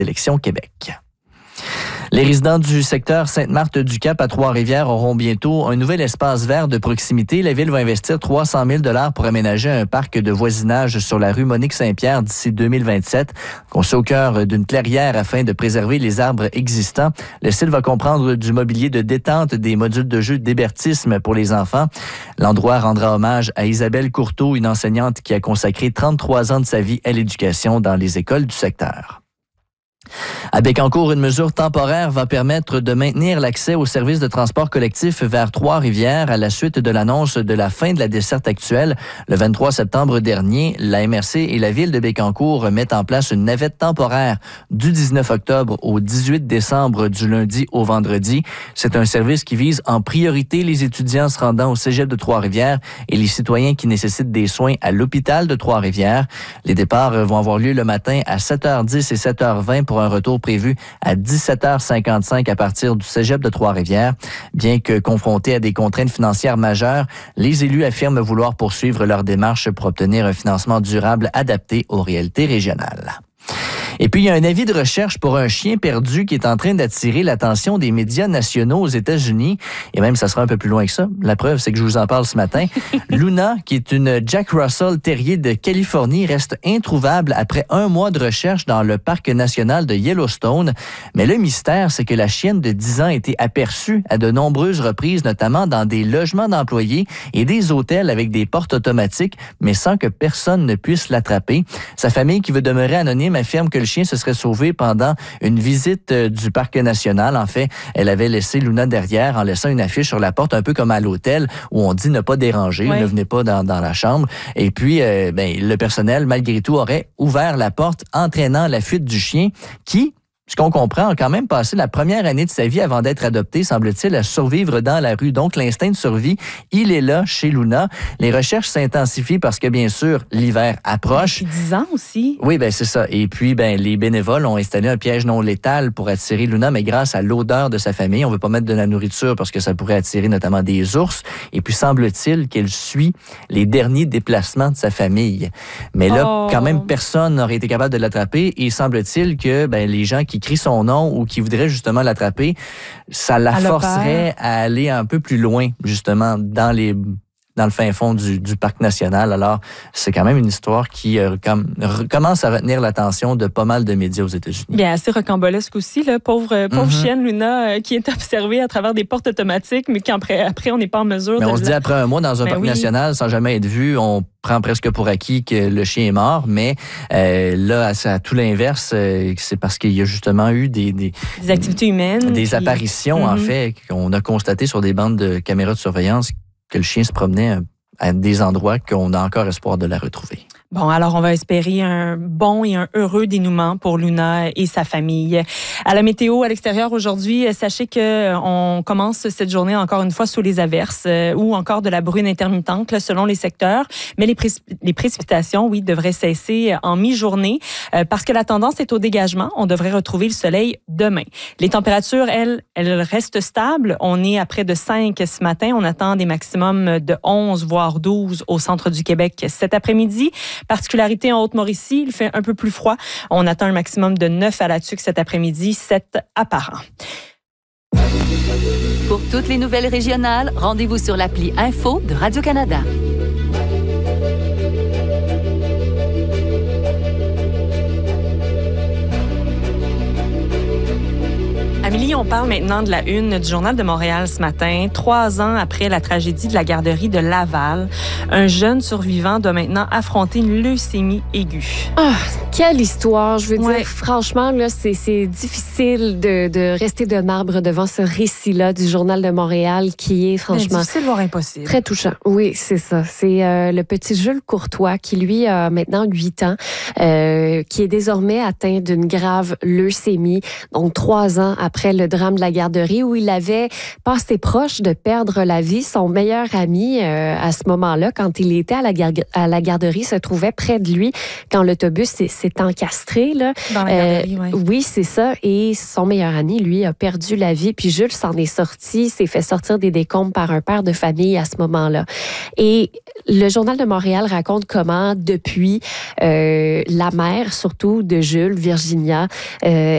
Élections Québec. Les résidents du secteur Sainte-Marthe-du-Cap à Trois-Rivières auront bientôt un nouvel espace vert de proximité. La Ville va investir 300 000 $ pour aménager un parc de voisinage sur la rue Monique-Saint-Pierre d'ici 2027. Conçu au cœur d'une clairière afin de préserver les arbres existants. Le site va comprendre du mobilier de détente, des modules de jeu d'hébertisme pour les enfants. L'endroit rendra hommage à Isabelle Courteau, une enseignante qui a consacré 33 ans de sa vie à l'éducation dans les écoles du secteur. À Bécancour, une mesure temporaire va permettre de maintenir l'accès aux services de transport collectif vers Trois-Rivières à la suite de l'annonce de la fin de la desserte actuelle. Le 23 septembre dernier, la MRC et la Ville de Bécancour mettent en place une navette temporaire du 19 octobre au 18 décembre du lundi au vendredi. C'est un service qui vise en priorité les étudiants se rendant au cégep de Trois-Rivières et les citoyens qui nécessitent des soins à l'hôpital de Trois-Rivières. Les départs vont avoir lieu le matin à 7h10 et 7h20 pour un retour prévu à 17h55 à partir du cégep de Trois-Rivières. Bien que confrontés à des contraintes financières majeures, les élus affirment vouloir poursuivre leur démarche pour obtenir un financement durable adapté aux réalités régionales. Et puis, il y a un avis de recherche pour un chien perdu qui est en train d'attirer l'attention des médias nationaux aux États-Unis. Et même, ça sera un peu plus loin que ça. La preuve, c'est que je vous en parle ce matin. Luna, qui est une Jack Russell Terrier de Californie, reste introuvable après 1 mois de recherche dans le parc national de Yellowstone. Mais le mystère, c'est que la chienne de 10 ans a été aperçue à de nombreuses reprises, notamment dans des logements d'employés et des hôtels avec des portes automatiques, mais sans que personne ne puisse l'attraper. Sa famille, qui veut demeurer anonyme, affirme que le chien se serait sauvé pendant une visite du parc national. En fait, elle avait laissé Luna derrière en laissant une affiche sur la porte, un peu comme à l'hôtel où on dit ne pas déranger, ne venez pas dans la chambre. Et puis, le personnel, malgré tout, aurait ouvert la porte, entraînant la fuite du chien qui, ce qu'on comprend, a quand même passé la première année de sa vie avant d'être adopté, semble-t-il, à survivre dans la rue. Donc, l'instinct de survie, il est là chez Luna. Les recherches s'intensifient parce que, bien sûr, l'hiver approche. Depuis 10 ans aussi. Oui, c'est ça. Et puis, les bénévoles ont installé un piège non létal pour attirer Luna, mais grâce à l'odeur de sa famille. On ne veut pas mettre de la nourriture parce que ça pourrait attirer notamment des ours. Et puis, semble-t-il qu'elle suit les derniers déplacements de sa famille. Mais là, quand même, personne n'aurait été capable de l'attraper. Et semble-t-il que les gens qui crient son nom ou qui voudraient justement l'attraper, ça la forcerait à aller un peu plus loin, justement, dans le fin fond du parc national. Alors, c'est quand même une histoire qui commence à retenir l'attention de pas mal de médias aux États-Unis. Bien, assez rocambolesque aussi, là. Pauvre chienne Luna qui est observée à travers des portes automatiques, mais qu'après, on n'est pas en mesure on se dit après 1 mois dans un parc national, sans jamais être vu, on prend presque pour acquis que le chien est mort, mais là, c'est à tout l'inverse. C'est parce qu'il y a justement eu des activités humaines. Des apparitions, en fait, qu'on a constatées sur des bandes de caméras de surveillance que le chien se promenait à des endroits qu'on a encore espoir de la retrouver. Bon, alors on va espérer un bon et un heureux dénouement pour Luna et sa famille. À la météo, à l'extérieur aujourd'hui, sachez que on commence cette journée encore une fois sous les averses ou encore de la bruine intermittente là, selon les secteurs. Mais les précipitations, oui, devraient cesser en mi-journée parce que la tendance est au dégagement. On devrait retrouver le soleil demain. Les températures, elles restent stables. On est à près de 5 ce matin. On attend des maximums de 11 voire 12 au centre du Québec cet après-midi. Particularité en Haute-Mauricie, il fait un peu plus froid. On attend un maximum de 9 à la Tuque cet après-midi, 7 à Parent. Pour toutes les nouvelles régionales, rendez-vous sur l'appli Info de Radio-Canada. Amélie, on parle maintenant de la une du Journal de Montréal ce matin. 3 ans après la tragédie de la garderie de Laval, un jeune survivant doit maintenant affronter une leucémie aiguë. Ah, quelle histoire! Je veux dire, franchement, là, c'est difficile de rester de marbre devant ce récit-là du Journal de Montréal qui est franchement... difficile, voire impossible. Très touchant. Oui, c'est ça. C'est le petit Jules Courtois qui, lui, a maintenant 8 ans, qui est désormais atteint d'une grave leucémie. Donc, 3 ans après le drame de la garderie où il avait passé proche de perdre la vie. Son meilleur ami, à ce moment-là, quand il était à la garderie, se trouvait près de lui quand l'autobus s'est encastré. Là. Dans la garderie, oui. Oui, c'est ça. Et son meilleur ami, lui, a perdu la vie. Puis Jules s'en est sorti, s'est fait sortir des décombres par un père de famille à ce moment-là. Et le Journal de Montréal raconte comment, depuis, la mère, surtout de Jules, Virginia,